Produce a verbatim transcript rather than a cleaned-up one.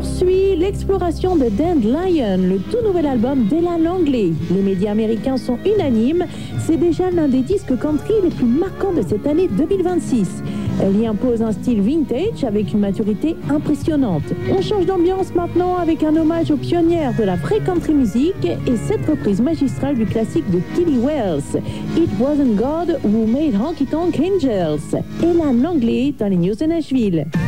poursuit l'exploration de Dandelion, le tout nouvel album d'Ella Langley. Les médias américains sont unanimes, c'est déjà l'un des disques country les plus marquants de cette année deux mille vingt-six. Elle y impose un style vintage avec une maturité impressionnante. On change d'ambiance maintenant avec un hommage aux pionnières de la country music et cette reprise magistrale du classique de Tilly Wells, It Wasn't God Who Made Honky Tonk Angels. Ella Langley dans les news de Nashville.